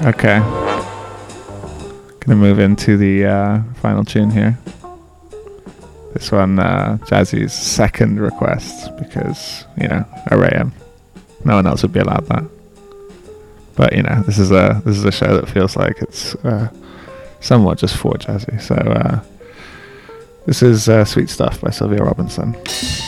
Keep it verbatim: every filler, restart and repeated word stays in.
Okay. Gonna move into the uh, final tune here. This one, uh, Jazzy's second request, because, you know, array him. No one else would be allowed that. But, you know, this is a this is a show that feels like it's uh, somewhat just for Jazzy. So uh, this is uh, Sweet Stuff by Sylvia Robinson.